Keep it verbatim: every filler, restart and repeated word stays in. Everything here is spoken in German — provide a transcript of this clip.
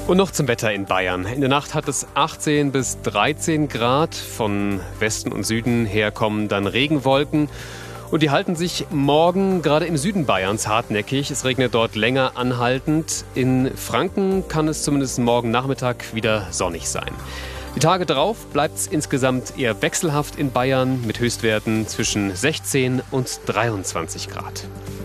Und noch zum Wetter in Bayern. In der Nacht hat es achtzehn bis dreizehn Grad. Von Westen und Süden her kommen dann Regenwolken. Und die halten sich morgen gerade im Süden Bayerns hartnäckig. Es regnet dort länger anhaltend. In Franken kann es zumindest morgen Nachmittag wieder sonnig sein. Die Tage darauf bleibt es insgesamt eher wechselhaft in Bayern mit Höchstwerten zwischen sechzehn und dreiundzwanzig Grad.